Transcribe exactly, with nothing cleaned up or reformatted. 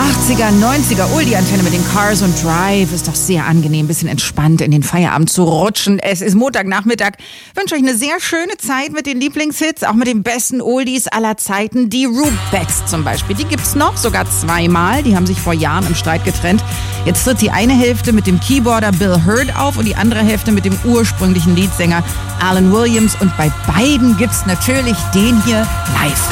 achtziger, neunziger, Oldie-Antenne mit den Cars und Drive. Ist doch sehr angenehm, ein bisschen entspannt in den Feierabend zu rutschen. Es ist Montagnachmittag. Ich wünsche euch eine sehr schöne Zeit mit den Lieblingshits, auch mit den besten Oldies aller Zeiten. Die Rubettes zum Beispiel, die gibt's noch, sogar zweimal. Die haben sich vor Jahren im Streit getrennt. Jetzt tritt die eine Hälfte mit dem Keyboarder Bill Hurd auf und die andere Hälfte mit dem ursprünglichen Leadsänger Alan Williams. Und bei beiden gibt's natürlich den hier live.